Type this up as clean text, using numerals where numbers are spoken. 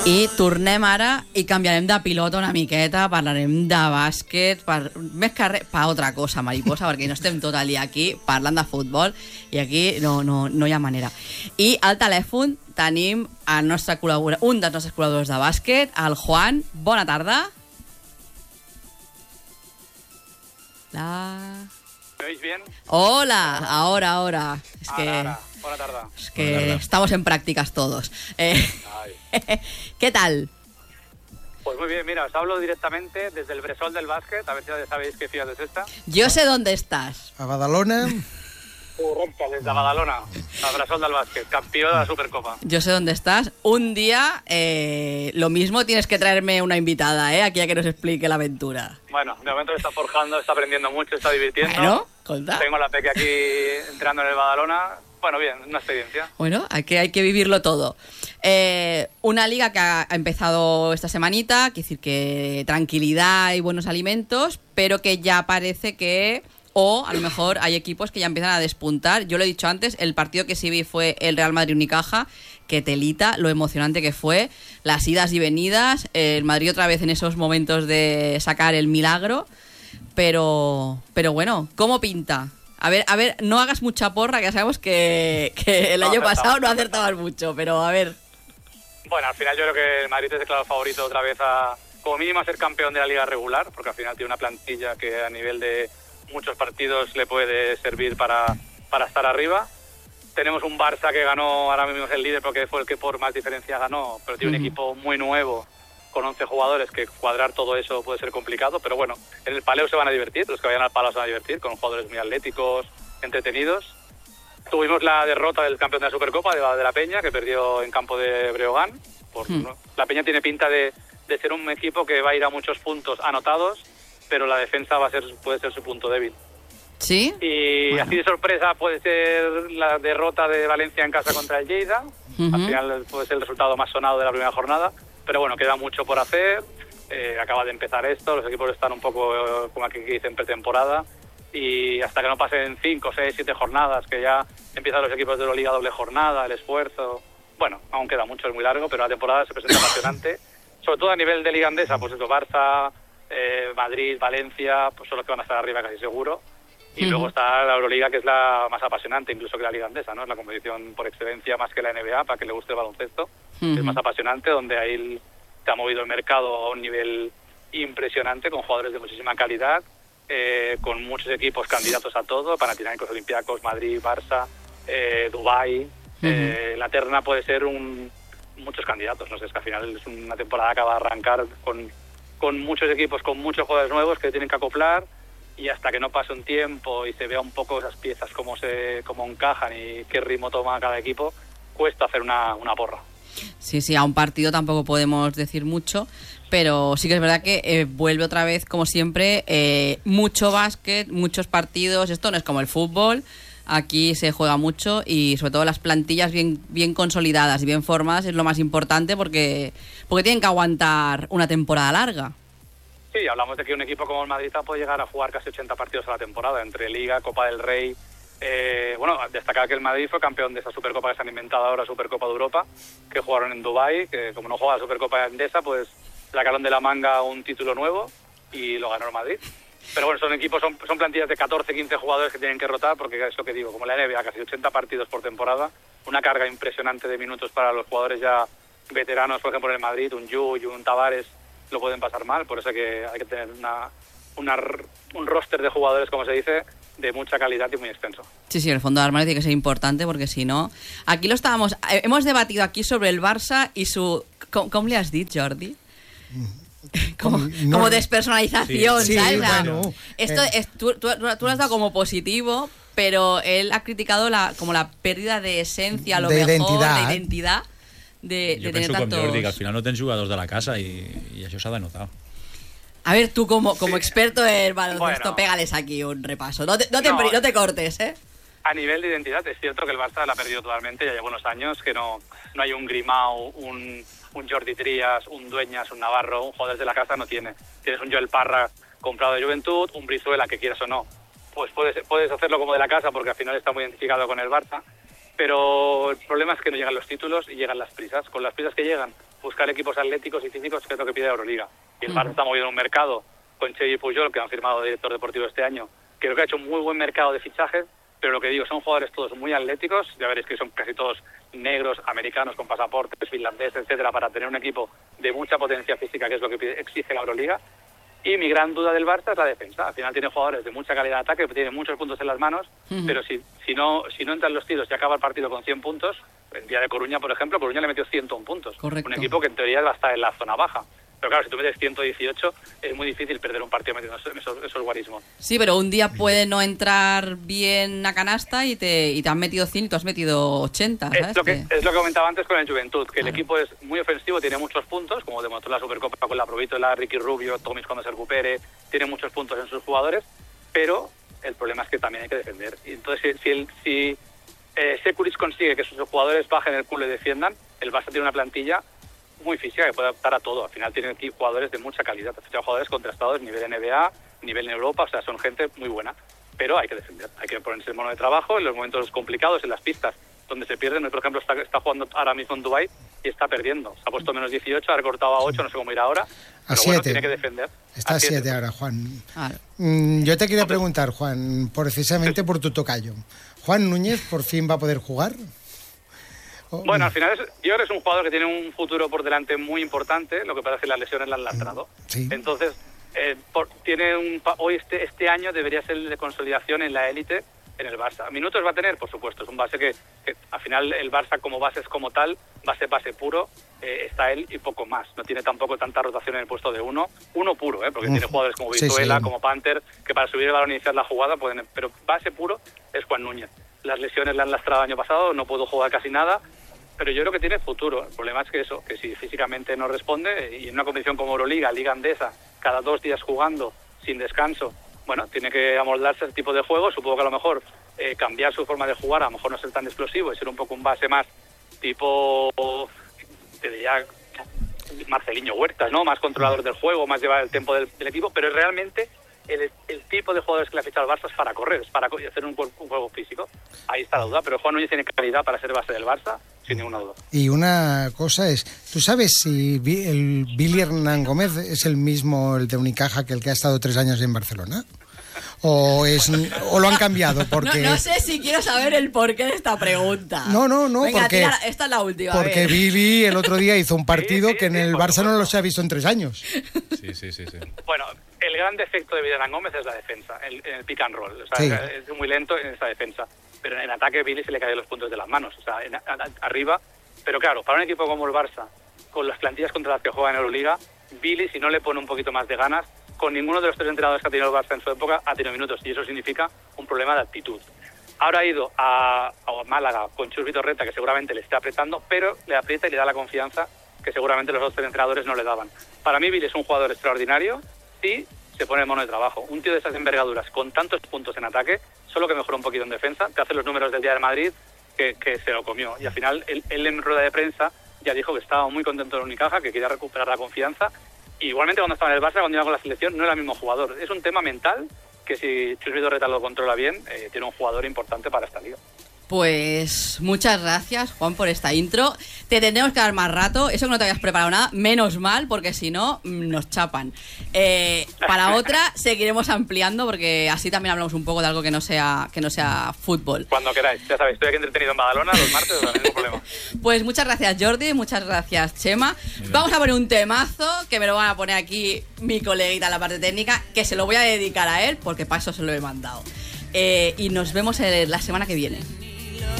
I tornem ara i canviarem de pilota una miqueta, parlarem de bàsquet, més que res, per altra cosa, mariposa, perquè no estem tot el dia aquí parlant de futbol i aquí no hi ha manera. I al telèfon tenim un dels nostres col·laboradors de bàsquet, el Juan. Bona tarda. ¿Me oís bien? Hola, ahora. Es que... Ahora. Buena tarde. Es que estamos en prácticas todos. ¿Qué tal? Pues muy bien, mira, os hablo directamente desde el Bressol del básquet, a ver si ya sabéis qué ciudad es esta. Yo sé dónde estás. A Badalona. Correcte, desde Badalona, al Bressol del básquet, campeón de la Supercopa. Yo sé dónde estás. Un día, lo mismo, tienes que traerme una invitada, aquí a que nos explique la aventura. Bueno, de momento está forjando, está aprendiendo mucho, está divirtiendo. Bueno, conta. Tengo la peque aquí entrando en el Badalona. Bueno, bien, una experiencia. Bueno, hay que vivirlo todo. Una liga que ha empezado esta semanita, quiere decir que tranquilidad y buenos alimentos, pero que ya parece que... O a lo mejor hay equipos que ya empiezan a despuntar. Yo lo he dicho antes, el partido que sí vi fue el Real Madrid-Unicaja, que telita, lo emocionante que fue, las idas y venidas, el Madrid otra vez en esos momentos de sacar el milagro, pero bueno, ¿cómo pinta? A ver, no hagas mucha porra, que ya sabemos que el año pasado no acertabas mucho, pero a ver. Bueno, al final yo creo que el Madrid es el claro favorito otra vez como mínimo a ser campeón de la liga regular, porque al final tiene una plantilla que a nivel de muchos partidos le puede servir para estar arriba. Tenemos un Barça que ganó, ahora mismo es el líder porque fue el que por más diferencia ganó, pero tiene un equipo muy nuevo, con 11 jugadores, que cuadrar todo eso puede ser complicado, pero bueno, en el Palau se van a divertir, los que vayan al Palau se van a divertir, con jugadores muy atléticos, entretenidos. Tuvimos la derrota del campeón de la Supercopa, de la Peña, que perdió en campo de Breogán. La Peña tiene pinta de ser un equipo que va a ir a muchos puntos anotados, pero la defensa puede ser su punto débil. ¿Sí? Y bueno, así de sorpresa puede ser la derrota de Valencia en casa contra el Lleida. Al final puede ser el resultado más sonado de la primera jornada, pero bueno, queda mucho por hacer. Acaba de empezar esto, los equipos están un poco, como aquí dicen, pretemporada, y hasta que no pasen 5, 6, 7 jornadas, que ya empiezan los equipos de la Liga doble jornada, el esfuerzo. Bueno, aún queda mucho, es muy largo, pero la temporada se presenta apasionante, sobre todo a nivel de Liga Endesa, pues eso, Barça, Madrid, Valencia, pues son los que van a estar arriba casi seguro. Y luego está la Euroliga, que es la más apasionante incluso que la Liga Endesa, ¿no? Es la competición por excelencia más que la NBA, para que le guste el baloncesto. Es más apasionante, donde ahí se ha movido el mercado a un nivel impresionante, con jugadores de muchísima calidad, con muchos equipos candidatos a todo, Panathinaikos, Olympiacos, Madrid, Barça, Dubái. La terna puede ser muchos candidatos, no sé, es que al final es una temporada que va a arrancar con muchos equipos, con muchos jugadores nuevos que tienen que acoplar, y hasta que no pase un tiempo y se vea un poco esas piezas cómo encajan y qué ritmo toma cada equipo, cuesta hacer una porra. Sí, a un partido tampoco podemos decir mucho, pero sí que es verdad que vuelve otra vez, como siempre, mucho básquet, muchos partidos. Esto no es como el fútbol, aquí se juega mucho y sobre todo las plantillas bien consolidadas y bien formadas es lo más importante, porque tienen que aguantar una temporada larga. Sí, hablamos de que un equipo como el Madrid puede llegar a jugar casi 80 partidos a la temporada, entre Liga, Copa del Rey. Destacar que el Madrid fue campeón de esa Supercopa que se han inventado ahora, Supercopa de Europa, que jugaron en Dubái, que como no juega la Supercopa Endesa, pues sacaron de la manga un título nuevo y lo ganó el Madrid. Pero bueno, son plantillas de 14, 15 jugadores que tienen que rotar, porque es lo que digo, como la NBA, casi 80 partidos por temporada, una carga impresionante de minutos para los jugadores ya veteranos, por ejemplo en el Madrid, un Yu y un Tavares lo pueden pasar mal, por eso que hay que tener un roster de jugadores, como se dice, de mucha calidad y muy extenso. Sí, el fondo de armario tiene que ser importante, porque si no... Aquí hemos debatido aquí sobre el Barça y su... ¿Cómo le has dicho, Jordi? Como despersonalización, sí, ¿sabes? Bueno, esto tú lo has dado como positivo, pero él ha criticado como la pérdida de esencia, lo mejor, de identidad. Jo penso com Jordi, que al final no tens jugadors de la casa i això s'ha de notar. A ver, tú como experto en baloncesto, pégales aquí un repaso. No te cortes, ¿eh? A nivel de identidad, es cierto que el Barça la ha perdido totalmente, ya lleva unos años que no hay un Grimau, un Jordi Trias, un Dueñas, un Navarro, un jugador de la casa no tiene. Tienes un Joel Parra comprado de Juventud, un Brizuela, que quieras o no, pues puedes hacerlo como de la casa, porque al final está muy identificado con el Barça. Pero el problema es que no llegan los títulos y llegan las prisas. Con las prisas que llegan, buscar equipos atléticos y físicos, que es lo que pide Euroliga. Y el Barça está moviendo un mercado con Xavi y Puyol, que han firmado director deportivo este año. Creo que ha hecho un muy buen mercado de fichajes, pero lo que digo, son jugadores todos muy atléticos, ya veréis que son casi todos negros, americanos, con pasaportes, finlandeses, etcétera, para tener un equipo de mucha potencia física, que es lo que exige la Euroliga. Y mi gran duda del Barça es la defensa. Al final tiene jugadores de mucha calidad de ataque, tiene muchos puntos en las manos, pero si no entran los tiros y acaba el partido con 100 puntos, el día de Coruña, por ejemplo, Coruña le metió 101 puntos. Correcto. Un equipo que en teoría va a estar en la zona baja. Pero claro, si tú metes 118, es muy difícil perder un partido metiendo esos guarismos. Sí, pero un día puede no entrar bien a canasta y te han metido 100 y tú has metido 80, ¿sabes? Es lo que comentaba antes con el Juventud, que el equipo es muy ofensivo, tiene muchos puntos, como demostró la Supercopa con la Provítola, Ricky Rubio, Tomis cuando se recupere, tiene muchos puntos en sus jugadores, pero el problema es que también hay que defender. Y entonces, si Sekulic consigue que sus jugadores bajen el culo y defiendan, el Barça tiene una plantilla muy física que puede adaptar a todo. Al final tienen aquí jugadores de mucha calidad, jugadores contrastados, nivel NBA, nivel en Europa, o sea, son gente muy buena. Pero hay que defender, hay que ponerse el mono de trabajo en los momentos complicados, en las pistas donde se pierden. Hoy, por ejemplo, está jugando ahora mismo en Dubái y está perdiendo. Se ha puesto menos 18, ha recortado a 8, no sé cómo irá ahora. A 7. Bueno, tiene que defender. Está a 7 ahora, Juan. Yo te quería preguntar, Juan, precisamente por tu tocayo. ¿Juan Núñez por fin va a poder jugar? Bueno, al final yo creo que es un jugador que tiene un futuro por delante muy importante, lo que pasa es que las lesiones le han lastrado. Sí. Entonces, hoy este año debería ser de consolidación en la élite en el Barça. Minutos va a tener, por supuesto, es un base que al final el Barça como base es como tal, base puro, está él y poco más. No tiene tampoco tanta rotación en el puesto de uno puro, porque tiene jugadores como Vizuela, como Panther, que para subir el balón e iniciar la jugada pueden, pero base puro es Juan Núñez. Las lesiones le han lastrado el año pasado, no pudo jugar casi nada, pero yo creo que tiene futuro. El problema es que que si físicamente no responde, y en una competición como Euroliga, Liga Andesa, cada 2 días jugando, sin descanso, bueno, tiene que amoldarse a ese tipo de juego. Supongo que a lo mejor cambiar su forma de jugar, a lo mejor no ser tan explosivo y ser un poco un base más tipo, te diría, Marceliño Huertas, ¿no? Más controlador del juego, más llevar el tempo del equipo, pero realmente el tipo de jugadores que le ha fichado el Barça es para correr, es para hacer un juego físico. Ahí está la duda, pero Juan Núñez tiene calidad para ser base del Barça, sin ninguna duda. Y una cosa es, ¿tú sabes si el Billy Hernán Gómez es el mismo, el de Unicaja, que el que ha estado 3 años en Barcelona? ¿O lo han cambiado? Porque No sé si quiero saber el porqué de esta pregunta. No, venga, porque tira, esta es la última. Porque Billy el otro día hizo un partido que en el Barça no los ha visto en 3 años. Sí. Bueno, el gran defecto de Billy Hernán Gómez es la defensa, en el pick and roll. O sea, sí. Es muy lento en esa defensa. Pero en ataque Billy se le caen los puntos de las manos, o sea, arriba. Pero claro, para un equipo como el Barça, con las plantillas contra las que juega en Euroliga, Billy, si no le pone un poquito más de ganas, con ninguno de los 3 entrenadores que ha tenido el Barça en su época ha tenido minutos, y eso significa un problema de actitud. Ahora ha ido a Málaga con Chus Vitorreta, que seguramente le está apretando, pero le aprieta y le da la confianza que seguramente los otros entrenadores no le daban. Para mí Billy es un jugador extraordinario si se pone el mono de trabajo. Un tío de esas envergaduras, con tantos puntos en ataque, solo que mejora un poquito en defensa, te hace los números del día de Madrid, que se lo comió. Y al final, él en rueda de prensa ya dijo que estaba muy contento en Unicaja, que quería recuperar la confianza. Y igualmente cuando estaba en el Barça, cuando iba con la selección, no era el mismo jugador. Es un tema mental que si Chus Vitorreta lo controla bien, tiene un jugador importante para esta liga. Pues muchas gracias, Juan, por esta intro. Te tendremos que dar más rato. Eso que no te habías preparado nada, menos mal, porque si no, nos chapan. Para otra, seguiremos ampliando, porque así también hablamos un poco de algo que no sea fútbol. Cuando queráis, ya sabéis, estoy aquí entretenido en Badalona los martes, no hay ningún problema. Pues muchas gracias, Jordi, muchas gracias, Chema. Vamos a poner un temazo, que me lo van a poner aquí mi coleguita en la parte técnica, que se lo voy a dedicar a él, porque para eso se lo he mandado. Y nos vemos la semana que viene.